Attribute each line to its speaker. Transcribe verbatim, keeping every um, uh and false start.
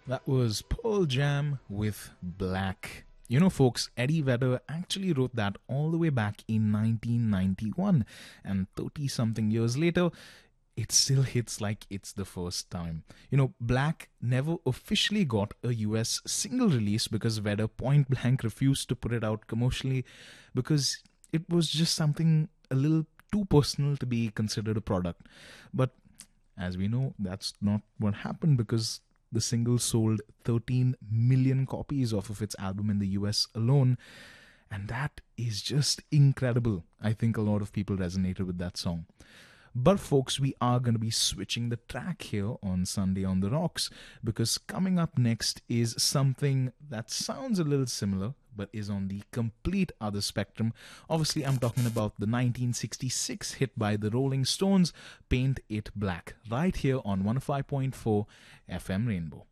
Speaker 1: That was Pearl Jam with Black. You know, folks, Eddie Vedder actually wrote that all the way back in nineteen ninety-one, and thirty something years later, it still hits like it's the first time. You know, Black never officially got a U S single release because Vedder point blank refused to put it out commercially because it was just something a little too personal to be considered a product. But as we know, that's not what happened because the single sold thirteen million copies off of its album in the U S alone. And that is just incredible. I think a lot of people resonated with that song. But folks, we are going to be switching the track here on Sunday on the Rocks because coming up next is something that sounds a little similar but is on the complete other spectrum. Obviously, I'm talking about the nineteen sixty-six hit by the Rolling Stones, Paint It Black, right here on one oh five point four F M Rainbow.